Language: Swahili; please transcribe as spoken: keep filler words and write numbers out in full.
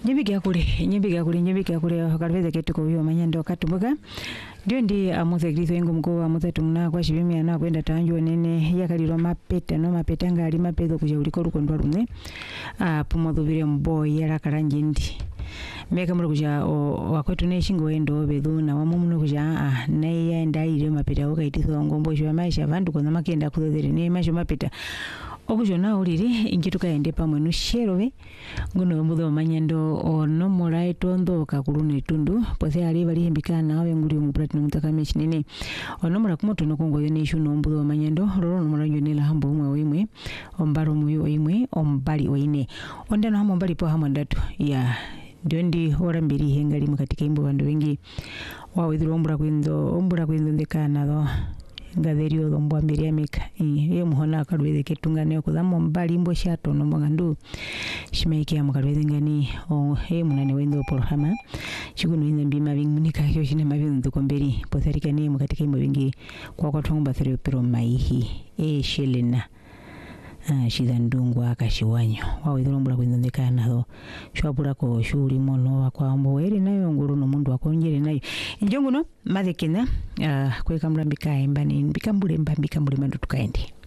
Nyebiga kule nyebiga kule nyebiga kule kalweze ketu ko yo manyando katumbuka ndio ndi amuze Kristo ingo mko amuze tumna kwa shibimi na kwenda tanjo nene yakaliro mapeta no mapeta ngali mapezo kuja uliko rukondo rumwe ah pumodhubire mboy yara karanje ndi meka muri kuja wakwetu ne shingo endo bedu na wamumu kuja ah naye ndaire mapeta okaitizo ngombo shwa maisha vandu kona makenda kuzere ne maisha mapeta okujona uliri ingituka ende pamwe nusherowe ngono mudho manyendo ono mulai tondo kakulune tundu pose ali bali hembikana nawe nguli mu platinum takamechi nene ono mura kumoto no kongo yone ishu no mudho manyendo roro no muranyo nela hambo umwe oimwe ombaro muyo oimwe ombali oine onda no hambo mbali po hambo ndatu ya ndondi ora mbiri hengali mukatika imbo bandu wengi wawe dhiro ombura kwindo ombura kwindo ndekana do ngatherio thombo ambiri ameka ye muhona kalweze ketungane okudhamo mbali imbo shato no mwandu shimeke ya mukalweze ngani o he munane wendo porhama shiguno ina mbima bingunika kyo shine mabindu komberi potharika ni mukatika imbo bingi kwa kwa thongba thero pero maihi e shelena ah shidandungwa akashiwanyo wawe dhorombura kwindondekana do shwapura ko shuri mono kwa mbo eri nayo nguru no mundu akongere nayo injonguno madekena ah kweka mrambika embani mbikambule mbambika mbule mandu tukaende.